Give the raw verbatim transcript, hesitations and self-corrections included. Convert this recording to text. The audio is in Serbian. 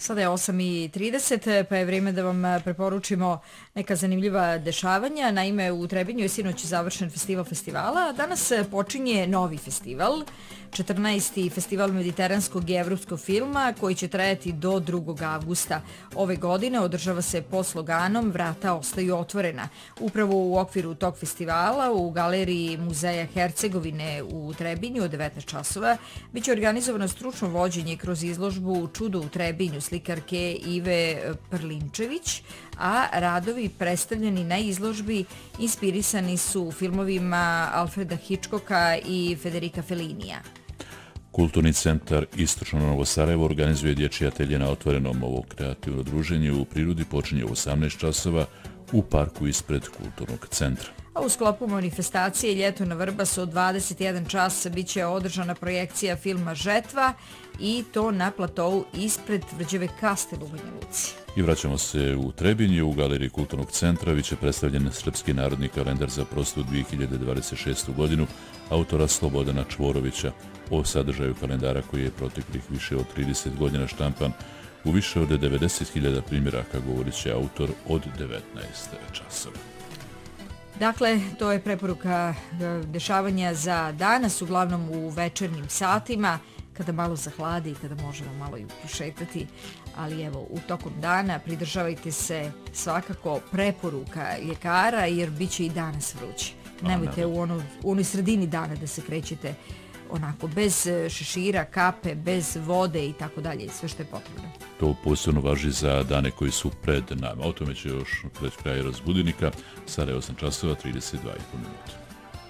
Sada je osam i trideset, pa je vrijeme da vam preporučimo neka zanimljiva dešavanja. Naime, u Trebinju je sinoć završen festival festivala, a danas počinje novi festival, četrnaesti festival mediteranskog i evropskog filma, koji će trajati do drugog avgusta. Ove godine održava se pod sloganom Vrata ostaju otvorena. Upravo u okviru tog festivala u galeriji Muzeja Hercegovine u Trebinju od devetnaest časova biće organizovano stručno vođenje kroz izložbu Čudo u Trebinju slikarke Ive Prlinčević, a radovi predstavljeni na izložbi inspirisani su filmovima Alfreda Hitchcocka i Federica Fellinija. Kulturni centar Istočno Novo Sarajevo organizuje dječje atelje na otvorenom. Ovo kreativno druženje u prirodi počinje u osamnaest časova u parku ispred kulturnog centra. A u sklopu manifestacije Ljeto na Vrbasu od dvadeset jedan čas biće održana projekcija filma Žetva i to na platovu ispred Tvrđave Kastel u Banja Luci. I vraćamo se u Trebinje. U galeriji kulturnog centra biće predstavljen Srpski narodni kalendar za proslavu dvije hiljade dvadeset šeste. godinu autora Slobodana Čvorovića. O sadržaju kalendara koji je proteklih više od trideset godina štampan u više od devedeset hiljada primjeraka govorit će autor od devetnaest časova. Dakle, to je preporuka dešavanja za danas, uglavnom u večernjim satima, kada malo zahladi i kada možemo malo i prošetati, ali evo, u tokom dana pridržavajte se svakako preporuka ljekara, jer bit će i danas vruće. Nemojte u, ono, u onoj sredini dana da se krećete onako, bez šešira, kape, bez vode i tako dalje, sve što je potrebno. To posebno važi za dane koji su pred nama. O tome će još pred kraj razbudilnika. Sada je osam časova trideset dva i po minuta.